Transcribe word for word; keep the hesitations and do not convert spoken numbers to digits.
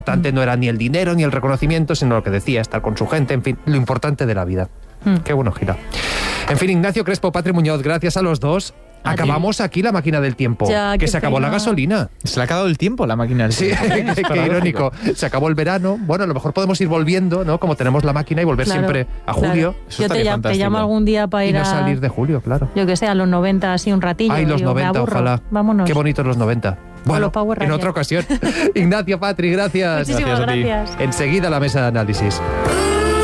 importante no era ni el dinero ni el reconocimiento, sino lo que decía, estar con su gente, en fin, lo importante de la vida. Mm. Qué bueno, Gira. En fin, Ignacio Crespo, Patri Muñoz, gracias a los dos. A Acabamos ti. aquí la máquina del tiempo. Ya, que se acabó pena. la gasolina. Se le ha acabado el tiempo la máquina del tiempo. Sí, qué irónico. Se acabó el verano. Bueno, a lo mejor podemos ir volviendo, ¿no? Como tenemos la máquina y volver claro, siempre a julio. Claro. Yo te, llamo, te llamo algún día para ir y no a... salir de julio, claro. Yo que sé, a los noventa, así un ratillo. Ay, los digo, noventa, ojalá. Vámonos. Qué bonitos los noventa. Bueno, en otra ocasión. Ignacio, Patri, gracias. Muchísimas gracias. gracias. Enseguida la mesa de análisis.